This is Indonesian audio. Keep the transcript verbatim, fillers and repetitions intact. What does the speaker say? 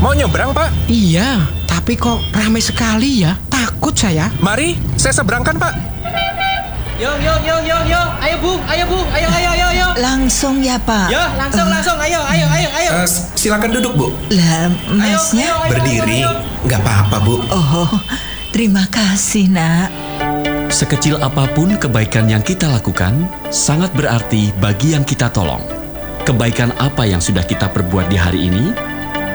Mau nyebrang, Pak? Iya, tapi kok ramai sekali ya? Takut saya. Mari, saya seberangkan, Pak. Yo, yo, yo, yo, yo. Ayo, Bung. Ayo, Bung. Ayo, ayo, ayo, ayo. Langsung ya, Pak? Yo, langsung, Uh, langsung. Ayo, ayo, ayo, ayo. Uh, silakan duduk, Bu. Lah, masnya? Ayo, ayo, ayo, Berdiri, ayo, ayo. nggak apa-apa, Bu. Oh, terima kasih, Nak. Sekecil apapun kebaikan yang kita lakukan, sangat berarti bagi yang kita tolong. Kebaikan apa yang sudah kita perbuat di hari ini